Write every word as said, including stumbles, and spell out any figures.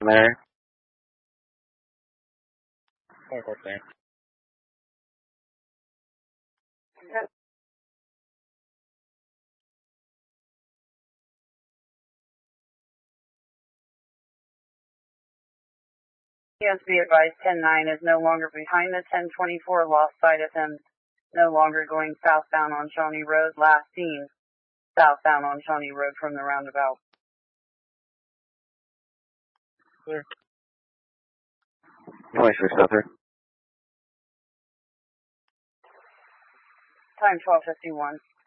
Larry. Okay. Yes, be advised, ten nine is no longer behind the ten twenty-four, lost sight of him, no longer going southbound on Shawnee Road, last seen southbound on Shawnee Road from the roundabout. Clear. twenty-six Southern. Time twelve fifty-one.